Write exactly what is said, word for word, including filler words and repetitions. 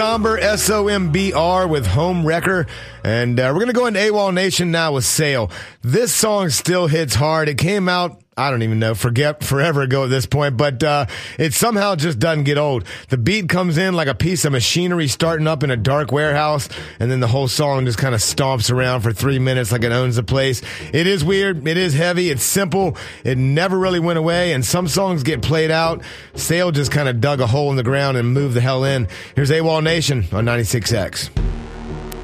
Somber, S O M B R with Home Wrecker. And uh, we're going to go into AWOL Nation now with Sail. This song still hits hard. It came out, I don't even know, forget forever ago at this point, but uh, it somehow just doesn't get old. The beat comes in like a piece of machinery starting up in a dark warehouse, and then the whole song just kind of stomps around for three minutes like it owns the place. It is weird. It is heavy. It's simple. It never really went away, and some songs get played out. Sail just kind of dug a hole in the ground and moved the hell in. Here's AWOL Nation on ninety-six X.